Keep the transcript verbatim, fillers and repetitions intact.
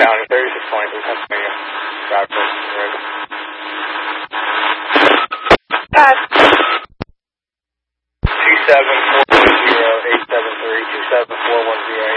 County, thirty-six twenty-three, Pennsylvania. Driver, ready. Pass. two seven four one zero eight seven three, two seven four one zero eight